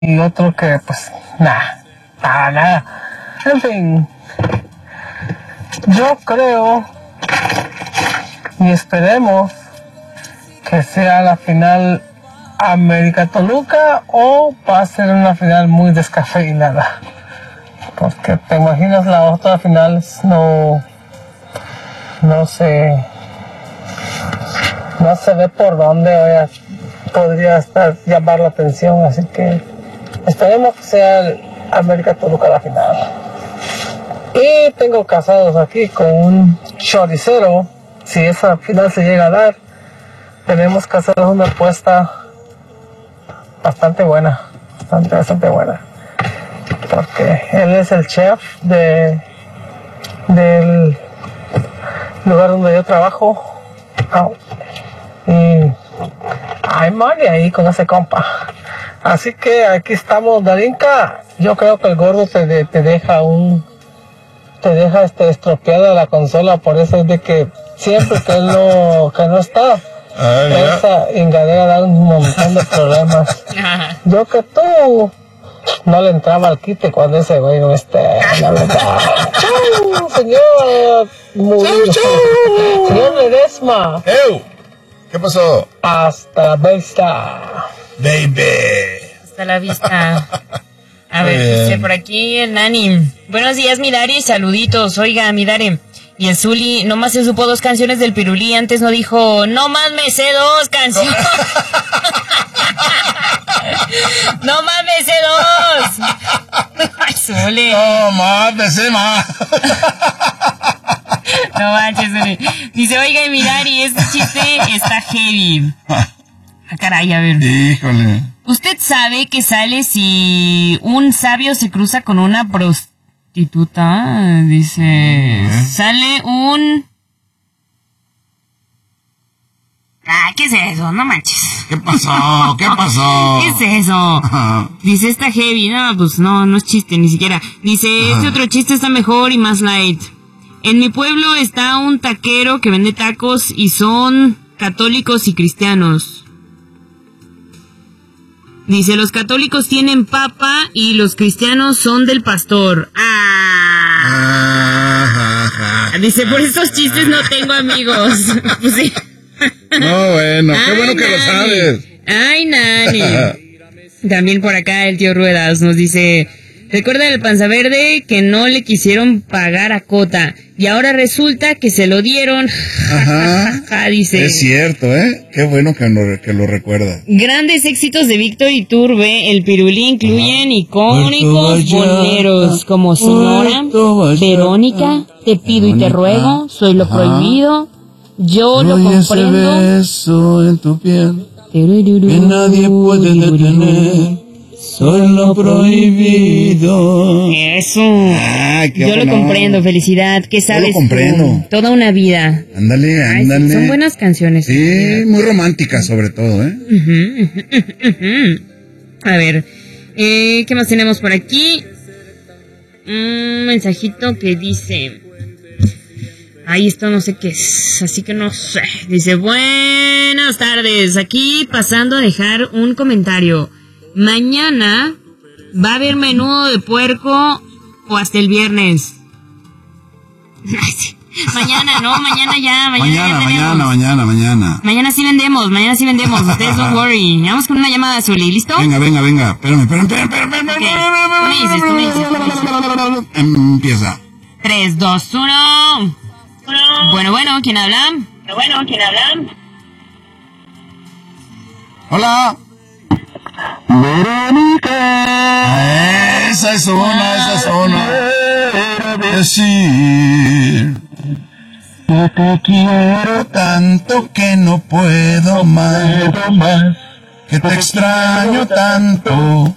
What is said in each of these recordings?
y otro que pues nada. En fin, yo creo y esperemos que sea la final América Toluca o va a ser una final muy descafeinada, porque te imaginas la otra final no se ve por dónde podría llamar la atención, así que esperemos que sea el América Toluca la final. Y tengo casados aquí con un choricero. Si esa final se llega a dar, tenemos que hacer una apuesta bastante buena, bastante buena, porque él es el chef del lugar donde yo trabajo. Y hay money ahí con ese compa. Así que aquí estamos, Darinka. Yo creo que el gordo te deja estropeada la consola, por eso es de que siempre que él no está, esa ingadera da un montón de problemas. Yo que tú no le entraba al quite cuando ese güey no esté, la verdad. ¡Chau, señor! Señor Ledesma. ¿Qué pasó? Hasta la vista, baby. Hasta la vista. A ver, dice por aquí el Nani. Buenos días, Midari, saluditos. Oiga, Midari. Y el Zuli nomás se supo 2 canciones del Pirulí. Antes no dijo, no más me sé 2 canciones. No más me sé 2. Ay, Zuli. No más me sé más. No manches, Zuli. Dice, oiga, Midari, este chiste está heavy. Ah, caray, a ver. Híjole. ¿Usted sabe qué sale si un sabio se cruza con una prostituta? Dice, sale un... ¿qué es eso? No manches. ¿Qué pasó? ¿Qué pasó? ¿Qué es eso? Dice, está heavy. No, pues no es chiste, ni siquiera. Dice, este otro chiste está mejor y más light. En mi pueblo está un taquero que vende tacos y son católicos y cristianos. Dice, los católicos tienen papa y los cristianos son del pastor. Dice, por estos chistes no tengo amigos. Pues sí. No, bueno, qué bueno que lo sabes. Ay, Nani. También por acá el tío Ruedas nos dice, recuerda el Panza Verde que no le quisieron pagar a Cota y ahora resulta que se lo dieron. Dice. Es cierto, qué bueno que lo recuerda. Grandes éxitos de Víctor Iturbe, el Pirulí incluyen icónicos boleros como Sonora, Verónica, Te pido y te ruego, Soy lo prohibido, Yo lo comprendo. Ese beso en tu piel que nadie puede detener. Soy lo prohibido. Eso. Yo lo comprendo, felicidad. ¿Qué sabes? Yo lo comprendo. Tú? Toda una vida. Ándale. Son buenas canciones. Sí, muy románticas sobre todo, A ver, ¿qué más tenemos por aquí? Un mensajito que dice... esto no sé qué es, así que no sé. Dice, buenas tardes. Aquí pasando a dejar un comentario. Mañana va a haber menudo de puerco o hasta el viernes. Mañana ya. Mañana sí vendemos. Ustedes don't worry. Vamos con una llamada, Zuli. ¿Listo? Venga. Espérame. Okay. Tú me dices. Empieza. 3, 2, 1. Bueno, ¿quién habla? Hola. Verónica. Esa es una. Decir que te quiero tanto que no puedo más. Que te extraño tanto,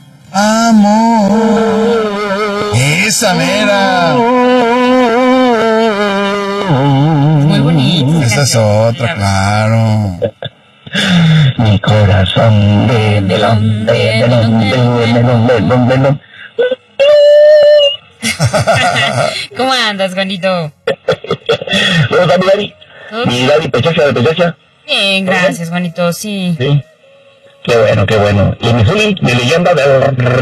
amor. Esa mera. Muy bonito. Esa es otra, claro. Mi corazón de melón. ¿Cómo andas, Juanito? Hola, mi Dari, pechacha. Bien, gracias, Juanito, sí. Qué bueno, qué bueno. Y mi Zuli, de Leyenda del